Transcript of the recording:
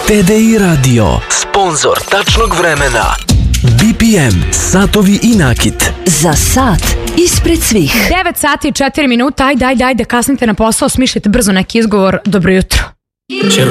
TDI Radio, sponsor tačnog vremena. BPM, satovi i nakit. Za sat ispred svih. 9 sati i 4 minuta, ajde, kasnite na posao, smišljajte brzo neki izgovor. Dobro jutro.